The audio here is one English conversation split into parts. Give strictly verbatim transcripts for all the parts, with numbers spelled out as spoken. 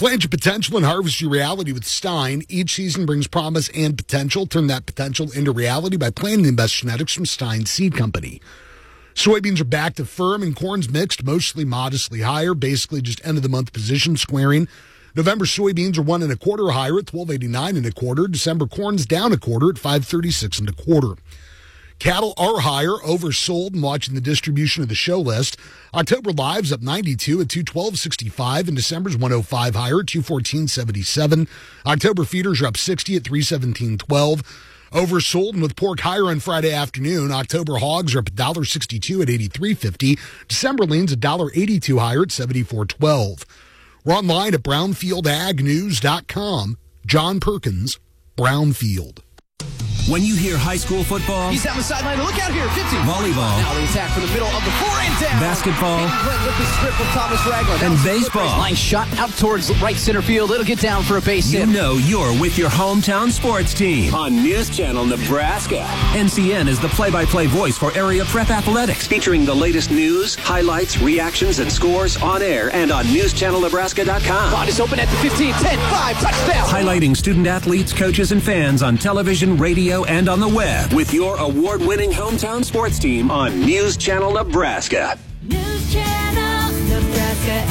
Plant your potential and harvest your reality with Stein. Each season brings promise and potential. Turn that potential into reality by planting the best genetics from Stein Seed Company. Soybeans are back to firm and corn's mixed, mostly modestly higher, basically just end of the month position squaring. November soybeans are one and a quarter higher at twelve eighty-nine and a quarter. December corn's down a quarter at five thirty-six and a quarter. Cattle are higher, oversold, and watching the distribution of the show list. October lives up ninety-two at two twelve sixty-five, and December's one oh five higher at two fourteen seventy-seven. October feeders are up sixty at three seventeen twelve. Oversold, and with pork higher on Friday afternoon, October hogs are up one sixty-two at eighty-three fifty. December leans one eighty-two higher at seventy-four twelve. We're online at brownfield ag news dot com. John Perkins, Brownfield. When you hear high school football, he's down the sideline. Look out here, fifty. Volleyball. Now the attack from the middle of the floor and down. Basketball. With the strip of Thomas Ragland. And baseball. Line shot out towards right center field. It'll get down for a base hit. You know you're with your hometown sports team. On News Channel Nebraska. N C N is the play-by-play voice for area prep athletics. Featuring the latest news, highlights, reactions, and scores on air and on news channel nebraska dot com. Bond is open at the fifteen, ten, five, touchdown. Highlighting student athletes, coaches, and fans on television, radio, and on the web. With your award-winning hometown sports team on News Channel Nebraska. News Channel Nebraska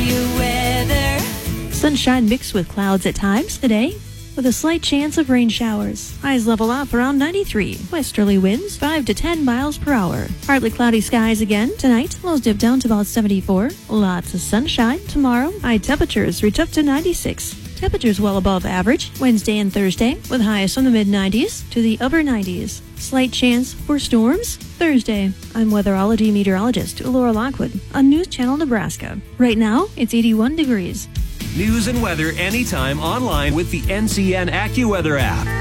AccuWeather. Sunshine mixed with clouds at times today, with a slight chance of rain showers. Highs level off around ninety-three. Westerly winds five to ten miles per hour. Partly cloudy skies again tonight. Lows dip down to about seventy-four. Lots of sunshine tomorrow. High temperatures reach up to ninety-six. Temperatures well above average Wednesday and Thursday, with highs from the mid nineties to the upper nineties. Slight chance for storms Thursday. I'm weatherology meteorologist Laura Lockwood on News Channel Nebraska. Right now, it's eighty-one degrees. News and weather anytime online with the N C N AccuWeather app.